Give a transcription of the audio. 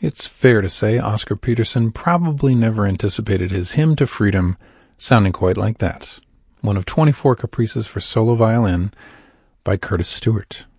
It's fair to say Oscar Peterson probably never anticipated his hymn to freedom sounding quite like that. One of 24 caprices for solo violin by Curtis Stewart.